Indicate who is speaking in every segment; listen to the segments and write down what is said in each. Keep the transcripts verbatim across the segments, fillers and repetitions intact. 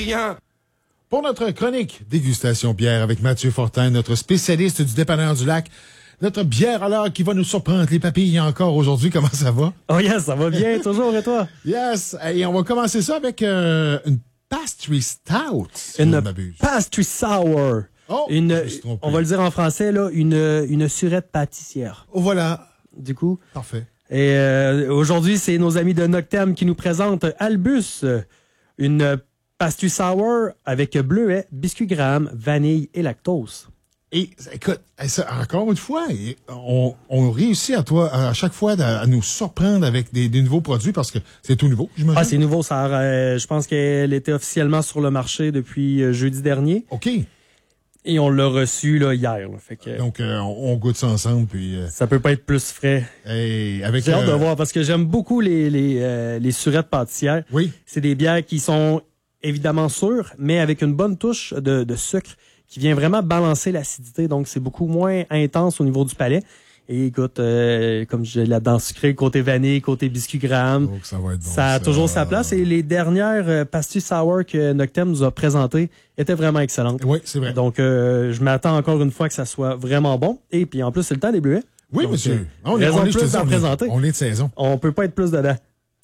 Speaker 1: rien.
Speaker 2: Pour notre chronique dégustation bière avec Mathieu Fortin, notre spécialiste du dépanneur du lac, notre bière à l'heure qui va nous surprendre les papilles encore aujourd'hui. Comment ça va?
Speaker 3: Oh yes, ça va bien, toujours, et toi?
Speaker 2: Yes, et on va commencer ça avec euh, une pastry stout. Si
Speaker 3: une
Speaker 2: je ne m'abuse.
Speaker 3: pastry sour.
Speaker 2: Oh,
Speaker 3: une,
Speaker 2: je me suis trompé.
Speaker 3: on va le dire en français, là, une, une surette pâtissière.
Speaker 2: Oh, voilà.
Speaker 3: Du coup.
Speaker 2: Parfait.
Speaker 3: Et euh, aujourd'hui, c'est nos amis de Noctem qui nous présentent Albus, une pastry sour avec bleuet, biscuit graham, vanille et lactose.
Speaker 2: Et écoute, ça, encore une fois, on, on réussit à toi à chaque fois à, à nous surprendre avec des, des nouveaux produits parce que c'est tout nouveau, j'imagine.
Speaker 3: Ah, c'est nouveau, ça. Euh, je pense qu'elle était officiellement sur le marché depuis euh, jeudi dernier.
Speaker 2: OK.
Speaker 3: Et on l'a reçu là, hier. Là, fait que,
Speaker 2: Donc, euh, on, on goûte ça ensemble. Puis, euh,
Speaker 3: ça peut pas être plus frais.
Speaker 2: Hey, avec,
Speaker 3: J'ai hâte
Speaker 2: euh,
Speaker 3: de voir parce que j'aime beaucoup les, les, euh, les surettes pâtissières.
Speaker 2: Oui.
Speaker 3: C'est des bières qui sont évidemment sûres, mais avec une bonne touche de, de sucre qui vient vraiment balancer l'acidité. Donc, c'est beaucoup moins intense au niveau du palais. Et écoute, euh, comme j'ai la dent sucrée, côté vanille, côté biscuit graham,
Speaker 2: Oh, ça va être bon,
Speaker 3: ça a
Speaker 2: ça.
Speaker 3: toujours sa place. Et les dernières euh, pastilles sour que Noctem nous a présentées étaient vraiment excellentes.
Speaker 2: Oui, c'est vrai.
Speaker 3: Donc, euh, je m'attends encore une fois que ça soit vraiment bon. Et puis, en plus, c'est le temps des bleuets.
Speaker 2: Oui,
Speaker 3: Donc,
Speaker 2: monsieur.
Speaker 3: euh,
Speaker 2: On est,
Speaker 3: raison
Speaker 2: on est,
Speaker 3: de
Speaker 2: je te
Speaker 3: plus
Speaker 2: dis,
Speaker 3: d'en
Speaker 2: on est-
Speaker 3: présenter.
Speaker 2: on est de saison.
Speaker 3: On peut pas être plus dedans.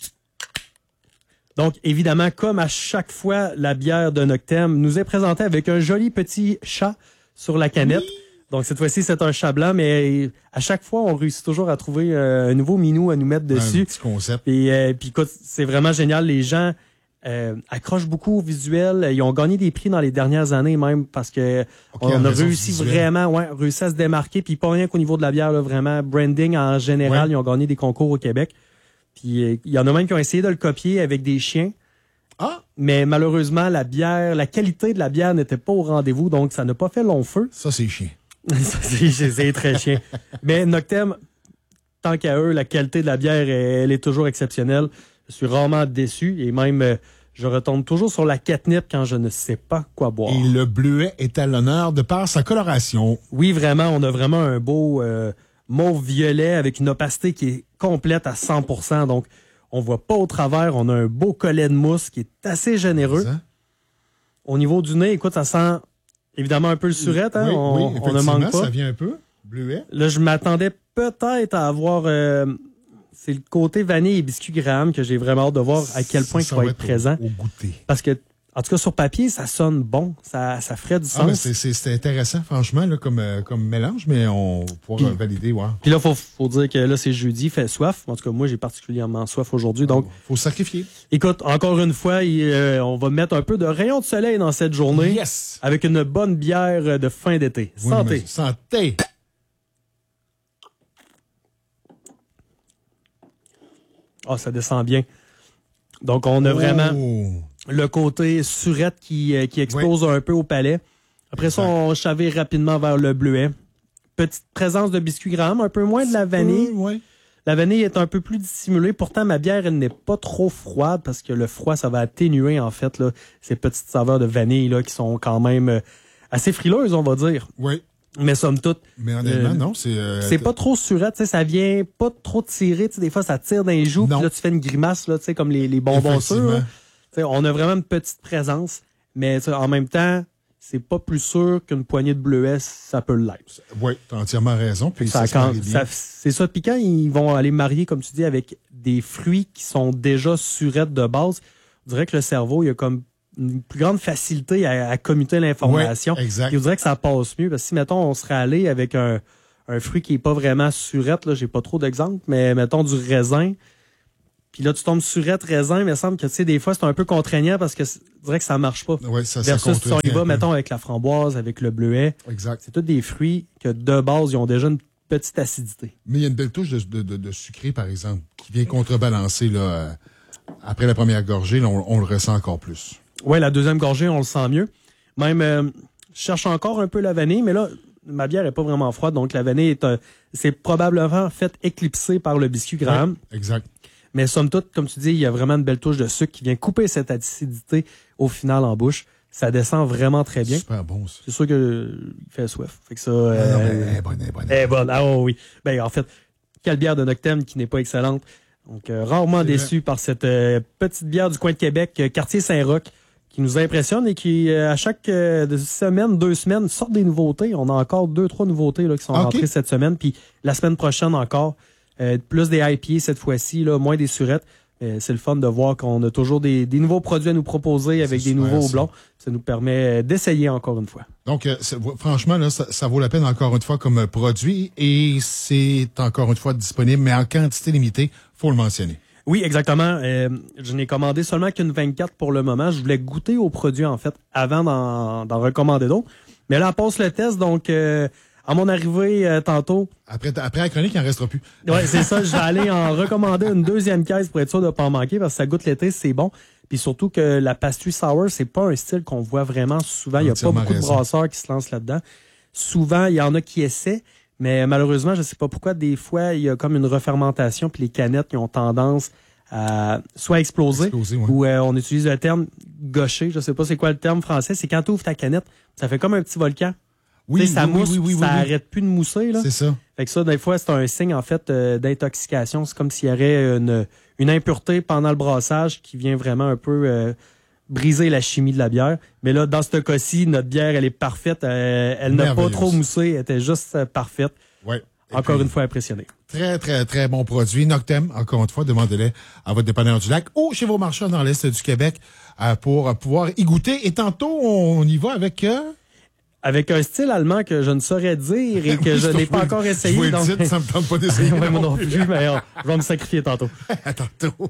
Speaker 3: Donc, évidemment, comme à chaque fois, la bière de Noctem nous est présentée avec un joli petit chat sur la canette.
Speaker 2: Oui.
Speaker 3: Donc, cette fois-ci, c'est un chat blanc, mais à chaque fois, on réussit toujours à trouver euh, un nouveau minou à nous mettre
Speaker 2: Un
Speaker 3: dessus.
Speaker 2: petit concept.
Speaker 3: Et euh, puis, écoute, c'est vraiment génial. Les gens euh, accrochent beaucoup au visuel. Ils ont gagné des prix dans les dernières années même parce que
Speaker 2: Ok,
Speaker 3: on
Speaker 2: en
Speaker 3: a
Speaker 2: raison du
Speaker 3: réussi
Speaker 2: visuel.
Speaker 3: vraiment, ouais, réussi à se démarquer. Puis pas rien qu'au niveau de la bière, là, vraiment branding en général,
Speaker 2: Ouais.
Speaker 3: ils ont gagné des concours au Québec. Puis euh, il y en a même qui ont essayé de le copier avec des chiens.
Speaker 2: Ah,
Speaker 3: Mais malheureusement, la bière, la qualité de la bière n'était pas au rendez-vous, donc ça n'a pas fait long feu.
Speaker 2: ça, c'est chiant.
Speaker 3: Ça, c'est c'est très chien. Mais Noctem, tant qu'à eux, la qualité de la bière, elle, elle est toujours exceptionnelle. Je suis rarement déçu et même, euh, je retombe toujours sur la catnip quand je ne sais pas quoi boire.
Speaker 2: Et le bleuet est à l'honneur de par sa coloration.
Speaker 3: Oui, vraiment, on a vraiment un beau euh, mauve-violet avec une opacité qui est complète à cent pour cent. Donc, on voit pas au travers. On a un beau collet de mousse qui est assez généreux.
Speaker 2: Ça?
Speaker 3: Au niveau du nez, écoute, ça sent évidemment un peu le surette. Hein?
Speaker 2: Oui,
Speaker 3: on,
Speaker 2: oui,
Speaker 3: on ne
Speaker 2: effectivement,
Speaker 3: manque pas.
Speaker 2: ça vient un peu. Bleuet.
Speaker 3: Là, je m'attendais peut-être à avoir... euh, c'est le côté vanille et biscuit graham que j'ai vraiment hâte de voir à quel point
Speaker 2: Ça
Speaker 3: il va
Speaker 2: va
Speaker 3: être présent.
Speaker 2: Au, au goûter.
Speaker 3: Parce que, en tout cas, sur papier, ça sonne bon. Ça, ça ferait du
Speaker 2: Ah, ben,
Speaker 3: sens.
Speaker 2: c'est, c'est, c'est intéressant, franchement, là, comme, euh, comme mélange, mais on pourra
Speaker 3: Puis-
Speaker 2: euh, valider, ouais.
Speaker 3: Puis là, faut, faut dire que là, c'est jeudi, fait soif. En tout cas, moi, j'ai particulièrement soif aujourd'hui. Donc,
Speaker 2: Faut sacrifier.
Speaker 3: écoute, encore une fois, il, euh, on va mettre un peu de rayon de soleil dans cette journée.
Speaker 2: Yes!
Speaker 3: Avec une bonne bière de fin d'été.
Speaker 2: Oui,
Speaker 3: Santé!
Speaker 2: mais- santé!
Speaker 3: Ah, ça descend bien. Donc, on a vraiment
Speaker 2: Oh.
Speaker 3: le côté surette qui, euh, qui explose un peu au palais. Après ça,
Speaker 2: Exact.
Speaker 3: on chavire rapidement vers le bleuet. Petite présence de biscuit graham, un peu moins de la vanille.
Speaker 2: Euh, ouais.
Speaker 3: La vanille est un peu plus dissimulée. Pourtant, ma bière, elle n'est pas trop froide parce que le froid, ça va atténuer, en fait, là, ces petites saveurs de vanille là, qui sont quand même euh, assez frileuses, on va dire.
Speaker 2: Oui.
Speaker 3: Mais somme toute,
Speaker 2: Mais honnêtement,
Speaker 3: Euh,
Speaker 2: non, c'est... euh,
Speaker 3: c'est pas trop surette, tu sais, ça vient pas trop tirer, tu sais, des fois ça tire dans les joues,
Speaker 2: Non.
Speaker 3: puis là tu fais une grimace là, tu sais, comme les, les bonbons sûrs.
Speaker 2: Effectivement.
Speaker 3: là. Tu sais, on a vraiment une petite présence, mais tu sais, en même temps, c'est pas plus sûr qu'une poignée de bleuets, ça peut l'être.
Speaker 2: Oui, t'as entièrement raison. Puis ça,
Speaker 3: Ça,
Speaker 2: se
Speaker 3: quand-
Speaker 2: marie bien.
Speaker 3: ça- c'est ça. Puis quand ils vont aller marier, comme tu dis, avec des fruits qui sont déjà surettes de base, on dirait que le cerveau, il a comme une plus grande facilité à, à commuter l'information.
Speaker 2: Ouais, exact.
Speaker 3: Puis on dirait que ça passe mieux. Parce que si, mettons, on serait allé avec un, un fruit qui est pas vraiment surette, là, j'ai pas trop d'exemples, mais mettons du raisin. Puis là, tu tombes surette, raisin, mais il me semble que, tu sais, des fois, c'est un peu contraignant parce que c'est- on dirait que ça marche pas.
Speaker 2: Ouais, ça, ça
Speaker 3: Versus si on y
Speaker 2: contredit un
Speaker 3: va,
Speaker 2: peu.
Speaker 3: mettons, avec la framboise, avec le bleuet.
Speaker 2: Exact.
Speaker 3: C'est tous des fruits que, de base, ils ont déjà une petite acidité.
Speaker 2: Mais il y a une belle touche de, de, de, de sucré, par exemple, qui vient contrebalancer, là, euh, après la première gorgée, là, on, on le ressent encore plus.
Speaker 3: Ouais, la deuxième gorgée, on le sent mieux. Même, euh, je cherche encore un peu la vanille, mais là, ma bière est pas vraiment froide, donc la vanille est, euh, c'est probablement fait éclipser par le biscuit graham.
Speaker 2: Ouais, exact.
Speaker 3: Mais somme toute, comme tu dis, il y a vraiment une belle touche de sucre qui vient couper cette acidité au final en bouche. Ça descend vraiment très bien.
Speaker 2: Super bon, ça.
Speaker 3: C'est sûr que euh, il fait soif. Fait que ça.
Speaker 2: Ah, non,
Speaker 3: euh,
Speaker 2: mais elle est bonne, elle est bonne.
Speaker 3: elle est bonne. Ah oh, oui. Ben en fait, quelle bière de Noctem qui n'est pas excellente. Donc euh, rarement
Speaker 2: C'est
Speaker 3: déçu par cette euh, petite bière du coin de Québec, euh, quartier Saint-Roch, qui nous impressionnent et qui, euh, à chaque euh, semaine, deux semaines, sortent des nouveautés. On a encore deux, trois nouveautés là, qui sont
Speaker 2: okay.
Speaker 3: rentrées cette semaine. Puis la semaine prochaine encore, euh, plus des I P A cette fois-ci, là, moins des surettes. Euh, c'est le fun de voir qu'on a toujours des, des nouveaux produits à nous proposer avec des nouveaux houblons. Ça nous permet d'essayer encore une fois.
Speaker 2: Donc, euh, franchement, là, ça, ça vaut la peine encore une fois comme produit et c'est encore une fois disponible, mais en quantité limitée, faut le mentionner.
Speaker 3: Oui, exactement. Euh, je n'ai commandé seulement qu'une vingt-quatre pour le moment. Je voulais goûter aux produits, en fait, avant d'en, d'en recommander d'autres. Mais là, on passe le test, donc... Euh, À mon arrivée euh, tantôt.
Speaker 2: Après, après la chronique, il n'en restera plus.
Speaker 3: Ouais, c'est ça. Je vais aller en recommander une deuxième caisse pour être sûr de ne pas en manquer parce que ça goûte l'été, c'est bon. Puis surtout que la pastry sour, c'est pas un style qu'on voit vraiment souvent. Il n'y a pas beaucoup raison. de brasseurs qui se lancent là-dedans. Souvent, il y en a qui essaient, mais malheureusement, je ne sais pas pourquoi, des fois, il y a comme une refermentation puis les canettes qui ont tendance à soit exploser, exploser ouais. ou euh, on utilise le terme gaucher. Je sais pas c'est quoi le terme français. C'est quand tu ouvres ta canette, ça fait comme un petit volcan. Oui, ça oui, mousse, oui, oui, oui, ça oui, arrête plus de mousser, là.
Speaker 2: C'est ça.
Speaker 3: Fait que ça, des fois, c'est un signe, en fait, euh, d'intoxication. C'est comme s'il y aurait une, une impureté pendant le brassage qui vient vraiment un peu euh, briser la chimie de la bière. Mais là, dans ce cas-ci, notre bière, elle est parfaite. Euh, elle n'a pas trop moussé. Elle était juste euh, parfaite.
Speaker 2: Ouais.
Speaker 3: Encore
Speaker 2: puis,
Speaker 3: une fois, impressionné.
Speaker 2: Très, très, très bon produit. Noctem, encore une fois, demandez-les à votre dépanneur du lac ou chez vos marchands dans l'Est du Québec euh, pour pouvoir y goûter. Et tantôt, on y va avec... Euh...
Speaker 3: Avec un style allemand que je ne saurais dire et que oui, je n'ai pas encore essayé.
Speaker 2: Je vous
Speaker 3: donc...
Speaker 2: dites, ça me tente pas d'essayer.
Speaker 3: Ouais, moi non plus, mais on, je vais me sacrifier tantôt.
Speaker 2: À tantôt.